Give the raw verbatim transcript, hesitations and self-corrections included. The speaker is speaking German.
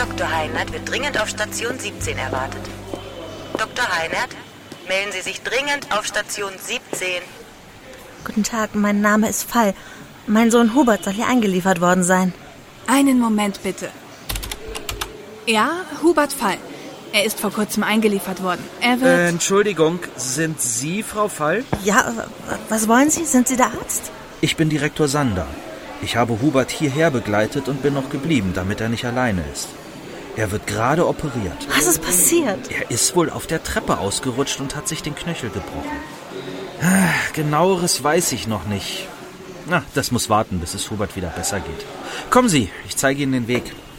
Doktor Heinert wird dringend auf Station siebzehn erwartet. Doktor Heinert, melden Sie sich dringend auf Station siebzehn. Guten Tag, mein Name ist Fall. Mein Sohn Hubert soll hier eingeliefert worden sein. Einen Moment bitte. Ja, Hubert Fall. Er ist vor kurzem eingeliefert worden. Er wird... Äh, Entschuldigung, sind Sie Frau Fall? Ja, was wollen Sie? Sind Sie der Arzt? Ich bin Direktor Sander. Ich habe Hubert hierher begleitet und bin noch geblieben, damit er nicht alleine ist. Er wird gerade operiert. Was ist passiert? Er ist wohl auf der Treppe ausgerutscht und hat sich den Knöchel gebrochen. Genaueres weiß ich noch nicht. Na, das muss warten, bis es Hubert wieder besser geht. Kommen Sie, ich zeige Ihnen den Weg.